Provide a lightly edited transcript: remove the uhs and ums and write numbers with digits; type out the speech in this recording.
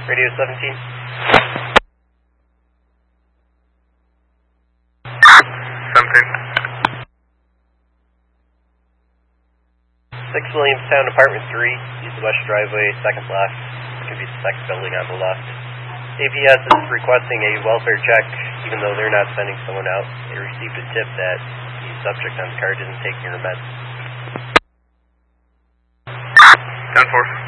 Radio 17. 6 Williamstown, Apartment 3. Use the west driveway, second left. It could be the second building on the left. APS is requesting a welfare check, even though they're not sending someone out. They received a tip that the subject on the card isn't taking her meds. 10-4.